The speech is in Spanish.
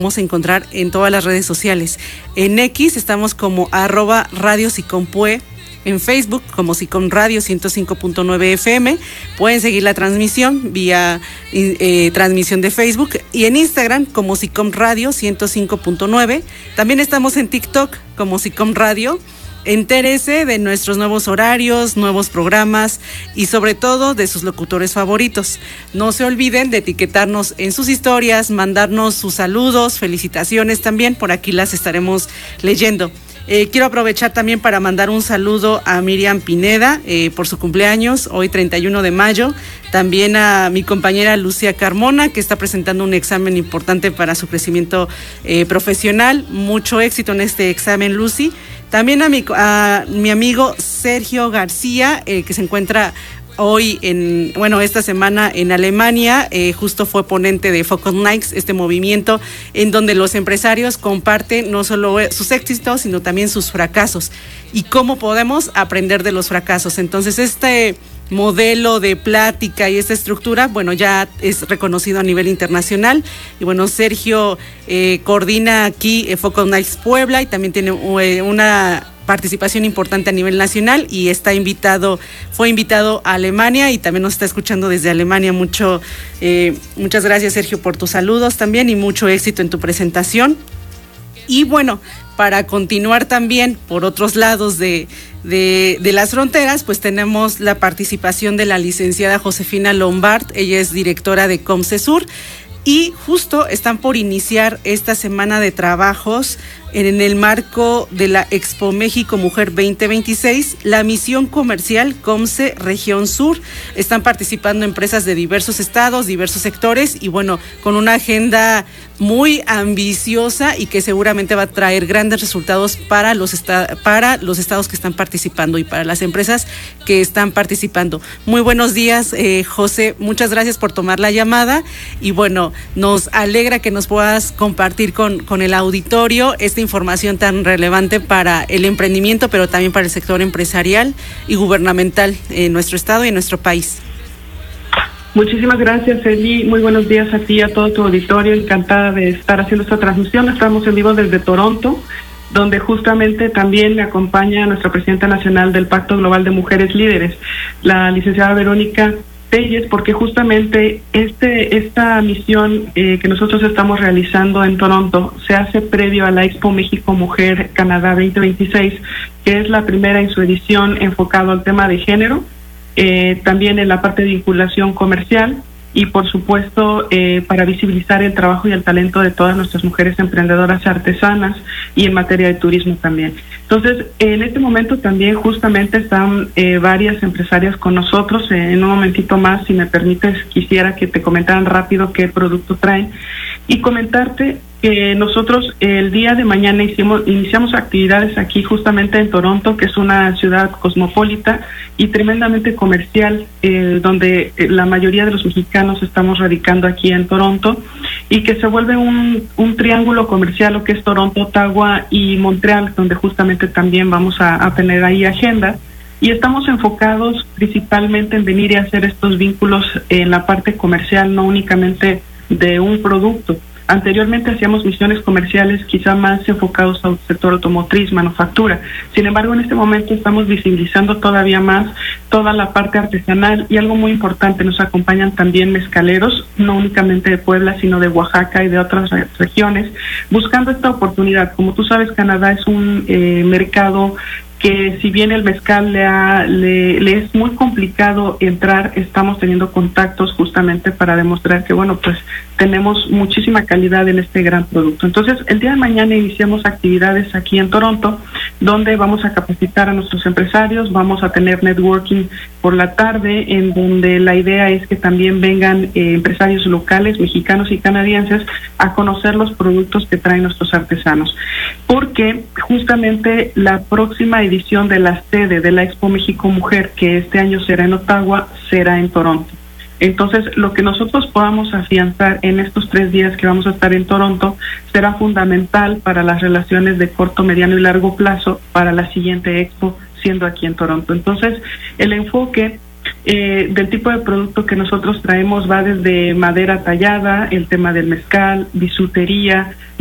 Vamos a encontrar en todas las redes sociales. En X estamos como @Radio Sicompue, en Facebook como Sicom Radio 105.9 FM. Pueden seguir la transmisión vía transmisión de Facebook, y en Instagram como Sicom Radio 105.9. También estamos en TikTok como Sicom Radio. Entérese de nuestros nuevos horarios, nuevos programas y sobre todo de sus locutores favoritos. No se olviden de etiquetarnos en sus historias, mandarnos sus saludos, felicitaciones también, por aquí las estaremos leyendo. Quiero aprovechar también para mandar un saludo a Miriam Pineda por su cumpleaños, hoy 31 de mayo. También a mi compañera Lucía Carmona, que está presentando un examen importante para su crecimiento profesional. Mucho éxito en este examen, Lucy. También a mi amigo Sergio García, que se encuentra hoy esta semana en Alemania. Justo fue ponente de Focus Nights, este movimiento en donde los empresarios comparten no solo sus éxitos, sino también sus fracasos y cómo podemos aprender de los fracasos. Entonces, este modelo de plática y esta estructura, ya es reconocido a nivel internacional. Y Sergio coordina aquí Focus Nights Puebla, y también tiene una participación importante a nivel nacional, y fue invitado a Alemania y también nos está escuchando desde Alemania. Muchas gracias, Sergio, por tus saludos también, y mucho éxito en tu presentación. Y para continuar también por otros lados de las fronteras, pues tenemos la participación de la licenciada Josefina Lombard. Ella es directora de Comcesur, y justo están por iniciar esta semana de trabajos en el marco de la Expo México Mujer 2026, la misión comercial Comce Región Sur. Están participando empresas de diversos estados, diversos sectores, y con una agenda muy ambiciosa y que seguramente va a traer grandes resultados para los estados que están participando y para las empresas que están participando. Muy buenos días, José. Muchas gracias por tomar la llamada, y nos alegra que nos puedas compartir con el auditorio esta información tan relevante para el emprendimiento, pero también para el sector empresarial y gubernamental en nuestro estado y en nuestro país. Muchísimas gracias, Eli. Muy buenos días a ti y a todo tu auditorio. Encantada de estar haciendo esta transmisión. Estamos en vivo desde Toronto, donde justamente también me acompaña nuestra presidenta nacional del Pacto Global de Mujeres Líderes, la licenciada Verónica Telles, porque justamente esta misión que nosotros estamos realizando en Toronto se hace previo a la Expo México Mujer Canadá 2026, que es la primera en su edición enfocado al tema de género, también en la parte de vinculación comercial, y por supuesto para visibilizar el trabajo y el talento de todas nuestras mujeres emprendedoras artesanas, y en materia de turismo también. Entonces, en este momento también justamente están varias empresarias con nosotros. En un momentito más, si me permites, quisiera que te comentaran rápido qué producto traen, y comentarte que nosotros el día de mañana iniciamos actividades aquí justamente en Toronto, que es una ciudad cosmopolita y tremendamente comercial, donde la mayoría de los mexicanos estamos radicando aquí en Toronto, y que se vuelve un triángulo comercial, lo que es Toronto, Ottawa y Montreal, donde justamente también vamos a tener ahí agenda. Y estamos enfocados principalmente en venir y hacer estos vínculos en la parte comercial, no únicamente de un producto. Anteriormente hacíamos misiones comerciales quizá más enfocados al sector automotriz, manufactura. Sin embargo, en este momento estamos visibilizando todavía más toda la parte artesanal, y algo muy importante, nos acompañan también mezcaleros, no únicamente de Puebla, sino de Oaxaca y de otras regiones, buscando esta oportunidad. Como tú sabes, Canadá es un mercado que, si bien el mezcal le es muy complicado entrar, estamos teniendo contactos justamente para demostrar que tenemos muchísima calidad en este gran producto. Entonces, el día de mañana iniciamos actividades aquí en Toronto, donde vamos a capacitar a nuestros empresarios, vamos a tener networking por la tarde, en donde la idea es que también vengan empresarios locales, mexicanos y canadienses, a conocer los productos que traen nuestros artesanos. Porque justamente la próxima edición de la sede de la Expo México Mujer, que este año será en Ottawa, será en Toronto. Entonces, lo que nosotros podamos afianzar en estos 3 días que vamos a estar en Toronto será fundamental para las relaciones de corto, mediano y largo plazo para la siguiente Expo, siendo aquí en Toronto. Entonces, el enfoque Del tipo de producto que nosotros traemos va desde madera tallada, el tema del mezcal, bisutería,